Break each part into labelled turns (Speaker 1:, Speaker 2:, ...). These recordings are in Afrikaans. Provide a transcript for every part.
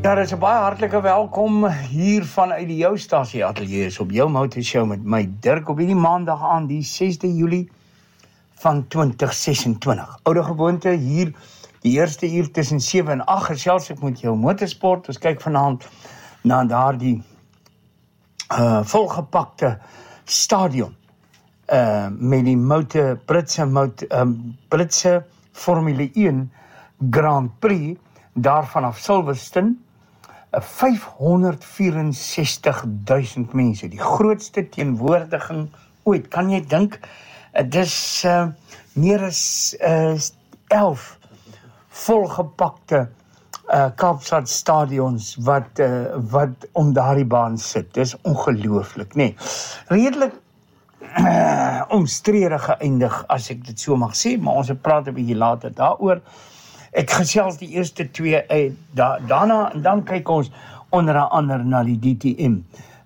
Speaker 1: Daar is 'n baie hartlike welkom hier vanuit die jou stasie ateljee op jou Motor Show met my Dirk op hierdie maandag aan die 6de Julie van 2026. Oude gewoonte hier die eerste uur tussen 7 en 8 gesels ek met jou motorsport. Ons kyk vanaand na daardie volgepakte stadion met die Britse Formule 1 Grand Prix daar vanaf Silverstone. 564.000 mense, die grootste teenwoordiging ooit. Kan jy dink, dit is meer as 11 volgepakte Kaapstad stadions wat om daardie baan sit. Dis ongelooflik, nee. Redelik omstrede geëindig, as ek dit so mag sê, maar ons praat 'n bietjie later daaroor. Ek gesels die eerste twee daarna, en dan kyk ons onder andere na die DTM.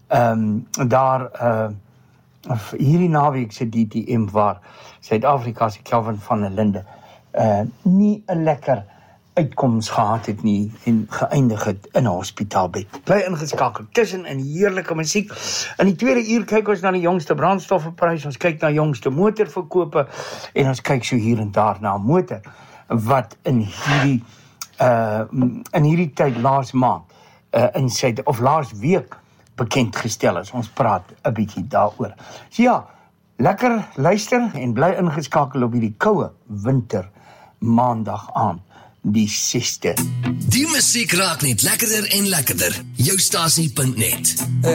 Speaker 1: Hierdie naweek se DTM waar Suid-Afrika se Kelvin van der Linde nie 'n lekker uitkoms gehad het nie en geëindig het in 'n hospitaalbed. Bly ingeskakel tussen in heerlike musiek. In die tweede uur kyk ons na die jongste brandstofprys, ons kyk na jongste motorverkope en ons kyk so hier en daar na 'n motor wat in hierdie tyd laas maand of laas week bekend gestel is. Ons praat 'n bietjie daaroor. So ja, lekker luister en bly ingeskakel op hierdie koue winter maandag aan die 6de.
Speaker 2: Die musiek raak net lekkerder en lekkerder. Joustasie.net